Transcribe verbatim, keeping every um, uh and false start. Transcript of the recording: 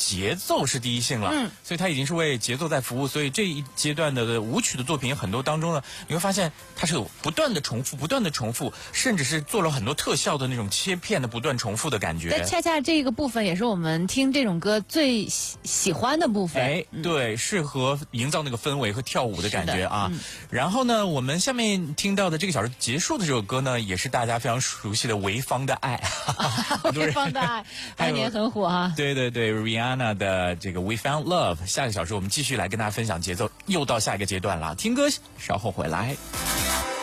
节奏是第一性了， 嗯， 所以它已经是为节奏在服务。所以这一阶段的舞曲的作品很多当中呢，你会发现它是有不断的重复，不断的重复，甚至是做了很多特效的那种切片的不断重复的感觉。 但恰恰这个部分也是我们听这种歌最喜喜欢的部分。 哎， 嗯、 对，适合营造那个氛围和跳舞的感觉啊。 嗯、 然后呢，我们下面听到的这个小时结束的这首歌呢，也是大家非常熟悉的《潍坊的爱》。 潍坊的爱，当年很火哈。 对对对 ，Rihanna 的这个《We Found Love》。下个小时我们继续来跟大家分享节奏，又到下一个阶段了。听歌，稍后回来。